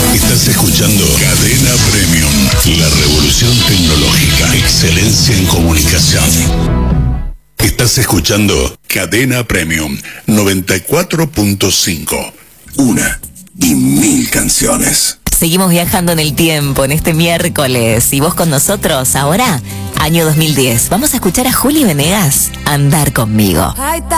Estás escuchando Cadena Premium, la revolución tecnológica, excelencia en comunicación. Estás escuchando Cadena Premium 94.5. Una y mil canciones. Seguimos viajando en el tiempo en este miércoles. ¿Y vos con nosotros ahora? Año 2010. Vamos a escuchar a Juli Venegas, Andar conmigo.